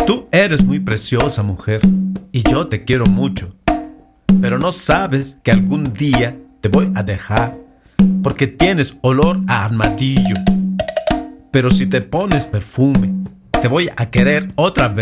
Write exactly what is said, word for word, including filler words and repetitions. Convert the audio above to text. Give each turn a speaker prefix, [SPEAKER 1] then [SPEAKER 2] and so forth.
[SPEAKER 1] Tú eres muy preciosa, mujer, y yo te quiero mucho. Pero no sabes que algún día te voy a dejar, porque tienes olor a armadillo. Pero si te pones perfume, te voy a querer otra vez.